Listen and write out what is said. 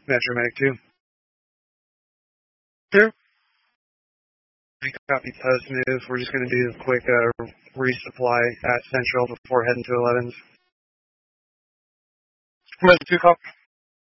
Metro Medic 2. Sure. Copy post move. We're just going to do a quick resupply at Central before heading to 11s. Medic 2 copy.